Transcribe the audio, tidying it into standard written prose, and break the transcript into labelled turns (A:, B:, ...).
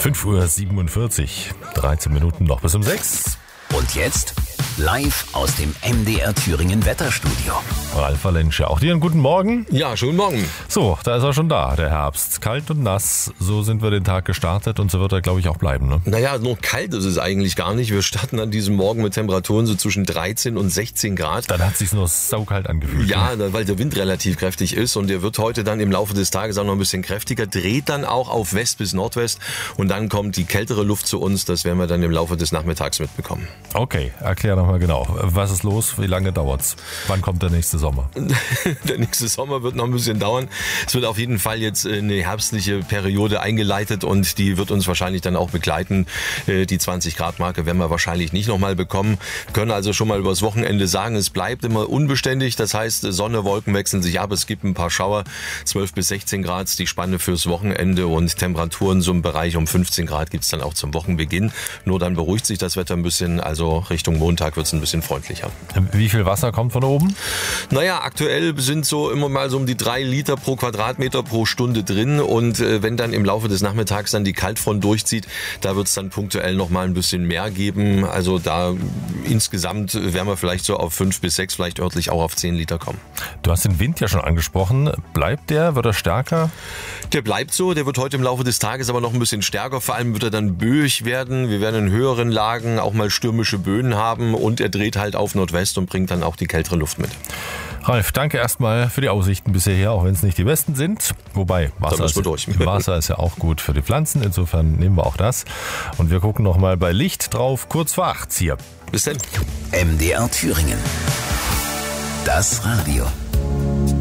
A: 5:47 Uhr, 13 Minuten noch bis um 6.
B: Und jetzt live aus dem MDR Thüringen Wetterstudio.
A: Ralf Valensche, auch dir einen guten Morgen.
C: Ja, schönen Morgen.
A: So, da ist er schon da, der Herbst. Kalt und nass, so sind wir den Tag gestartet und so wird er, glaube ich, auch bleiben. Ne?
C: Naja, nur kalt ist es eigentlich gar nicht. Wir starten an diesem Morgen mit Temperaturen so zwischen 13 und 16 Grad.
A: Dann hat es sich nur saukalt angefühlt.
C: Ja, weil der Wind relativ kräftig ist und der wird heute dann im Laufe des Tages auch noch ein bisschen kräftiger, dreht dann auch auf West bis Nordwest und dann kommt die kältere Luft zu uns. Das werden wir dann im Laufe des Nachmittags mitbekommen.
A: Okay, erklär nochmal genau. Was ist los? Wie lange dauert's? Wann kommt der nächste Sommer?
C: Der nächste Sommer wird noch ein bisschen dauern. Es wird auf jeden Fall jetzt eine herbstliche Periode eingeleitet und die wird uns wahrscheinlich dann auch begleiten. Die 20-Grad-Marke werden wir wahrscheinlich nicht nochmal bekommen. Wir können also schon mal übers Wochenende sagen, es bleibt immer unbeständig. Das heißt, Sonne, Wolken wechseln sich ab. Es gibt ein paar Schauer, 12 bis 16 Grad, die Spanne fürs Wochenende und Temperaturen so im Bereich um 15 Grad gibt es dann auch zum Wochenbeginn. Nur dann beruhigt sich das Wetter ein bisschen, also Richtung Montag wird es ein bisschen freundlicher.
A: Wie viel Wasser kommt von oben?
C: Naja, aktuell sind so immer mal so um die 3 Liter pro Quadratmeter pro Stunde drin und wenn dann im Laufe des Nachmittags dann die Kaltfront durchzieht, da wird es dann punktuell noch mal ein bisschen mehr geben. Also da insgesamt werden wir vielleicht so auf 5 bis 6, vielleicht örtlich auch auf 10 Liter kommen.
A: Du hast den Wind ja schon angesprochen. Bleibt der? Wird er stärker?
C: Der bleibt so, der wird heute im Laufe des Tages aber noch ein bisschen stärker. Vor allem wird er dann böig werden. Wir werden in höheren Lagen auch mal stürmische Böen haben und er dreht halt auf Nordwest und bringt dann auch die kältere Luft mit.
A: Ralf, danke erstmal für die Aussichten bisher, auch wenn es nicht die besten sind. Wobei, Wasser ist ja auch gut für die Pflanzen. Insofern nehmen wir auch das. Und wir gucken nochmal bei Licht drauf, kurz vor 8 hier.
C: Bis dann.
B: MDR Thüringen. Das Radio.